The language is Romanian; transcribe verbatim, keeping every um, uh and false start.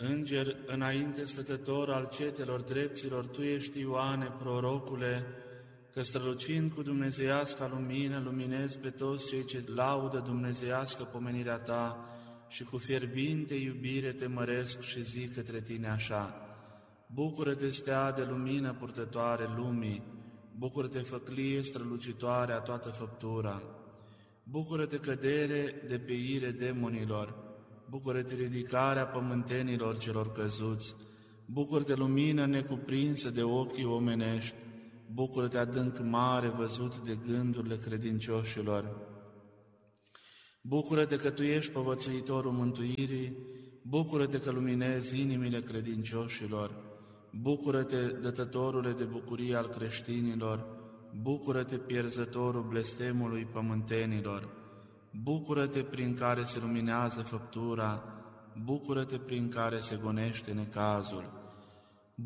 Înger înainte stătător al cetelor drepților, Tu ești, Ioane, prorocule, că strălucind cu dumnezeiasca lumină, luminezi pe toți cei ce laudă dumnezeiască pomenirea Ta și cu fierbinte iubire Te măresc și zic către Tine așa: Bucură-te, stea de lumină purtătoare lumii, bucură-te, făclie strălucitoare a toată făptura, bucură-te, cădere de pe ire demonilor, bucură-te, ridicarea pământenilor celor căzuți, bucură-te, lumină necuprinsă de ochii omenești, bucură-te, adânc mare văzut de gândurile credincioșilor, bucură-te că Tu ești povățuitorul mântuirii, bucură-te că luminezi inimile credincioșilor, bucură-te, dătătorule de bucurie al creștinilor, bucură-te, pierzătorul blestemului pământenilor, bucură-te prin care se luminează făptura, bucură-te prin care se gonește necazul,